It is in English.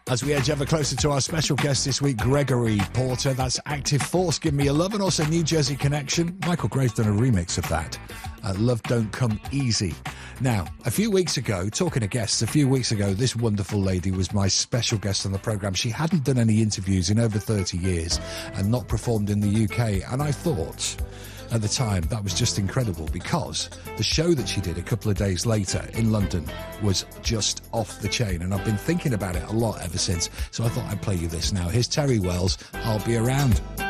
As we edge ever closer to our special guest this week, Gregory Porter. That's Active Force, Give Me Your Love, and also New Jersey Connection. Michael Graves done a remix of that. Love Don't Come Easy. Now, a few weeks ago, talking to guests, this wonderful lady was my special guest on the programme. She hadn't done any interviews in over 30 years and not performed in the UK. And I thought, at the time, that was just incredible because the show that she did a couple of days later in London was just off the chain. And I've been thinking about it a lot ever since. So I thought I'd play you this now. Here's Terry Wells, I'll Be Around.